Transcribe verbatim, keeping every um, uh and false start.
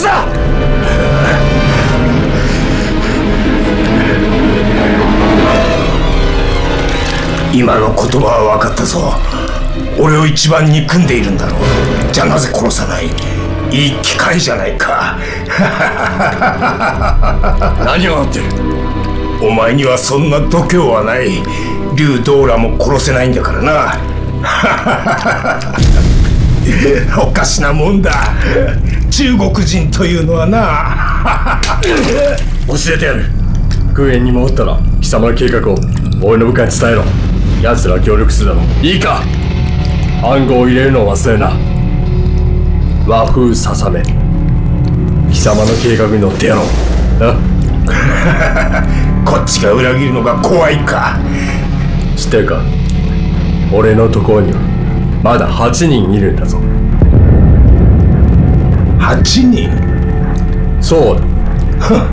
すな。今の言葉は分かったぞ。俺を一番憎んでいるんだろう。じゃあなぜ殺さない。いい機会じゃないか。 何を言ってる。 お前にはそんな度胸はない。竜ドーラも殺せないんだからな。おかしなもんだ、中国人というのはな。 教えてやる。空園に戻ったら貴様の計画を俺の部下に伝えろ。奴らは協力するだろう。いいか、暗号を入れるのを忘れな。和風ささめ、貴様の計画に乗ってやろうな。 こっちが裏切るのが怖いか。 知ってるか、俺のところにはまだはちにんいるんだぞ。 はちにん？ そうだ。